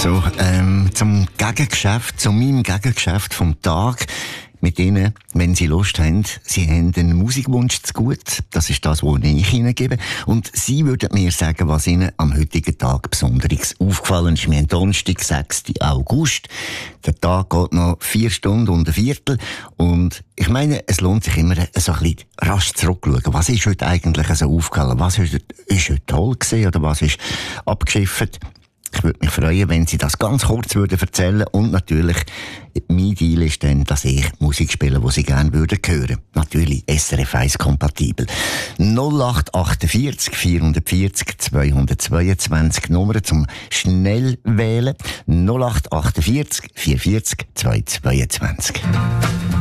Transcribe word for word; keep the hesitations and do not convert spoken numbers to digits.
So, ähm, zum Gegengeschäft, zu meinem Gegengeschäft vom Tag. Mit Ihnen, wenn Sie Lust haben, Sie haben einen Musikwunsch zu gut. Das ist das, was ich Ihnen gebe. Und Sie würden mir sagen, was Ihnen am heutigen Tag besonders aufgefallen ist. Wir haben Donnerstag, sechsten August. Der Tag geht noch vier Stunden und ein Viertel. Und ich meine, es lohnt sich immer, so ein bisschen rasch zurückzuschauen. Was ist heute eigentlich so aufgefallen? Was ist, ist heute toll gewesen oder was ist abgeschifft? Ich würde mich freuen, wenn Sie das ganz kurz würden erzählen. Und natürlich, mein Deal ist dann, dass ich Musik spiele, die Sie gerne würden hören. Natürlich S R F eins kompatibel. null acht achtundvierzig vierhundertvierzig zweihundertzweiundzwanzig Nummer zum Schnellwählen. null acht achtundvierzig vierhundertvierzig zweihundertzweiundzwanzig.